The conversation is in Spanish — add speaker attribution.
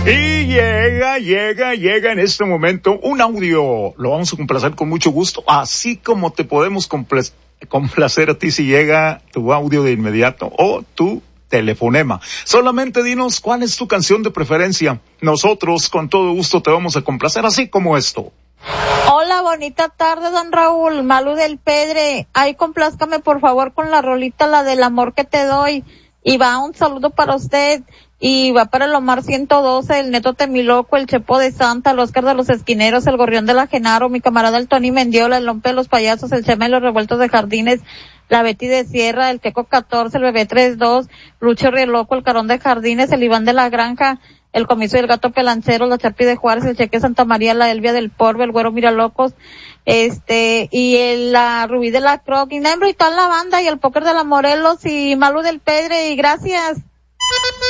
Speaker 1: Y llega en este momento un audio. Lo vamos a complacer con mucho gusto, así como te podemos complacer a ti si llega tu audio de inmediato o tu telefonema. Solamente dinos cuál es tu canción de preferencia. Nosotros con todo gusto te vamos a complacer, así como esto.
Speaker 2: Hola, bonita tarde, don Raúl. Malú del Pedre. Ay, complázcame por favor con la rolita, la del amor que te doy. Y va un saludo para usted. Y va para el Omar 112, el Neto Temiloco, el Chepo de Santa, el Oscar de los Esquineros, el Gorrión de la Genaro, mi camarada el Tony Mendiola, el Lompe de los Payasos, el Chema de los Revueltos de Jardines, la Betty de Sierra, el Queco 14, el Bebé 32, Lucho Rieloco, el Carón de Jardines, el Iván de la Granja, el Comiso y el Gato Pelancero, la Charpi de Juárez, el Cheque Santa María, la Elvia del Porve, el Güero Miralocos, la Rubí de la Croc, y toda la banda, y el Póker de la Morelos, y Malú del Pedre, y gracias.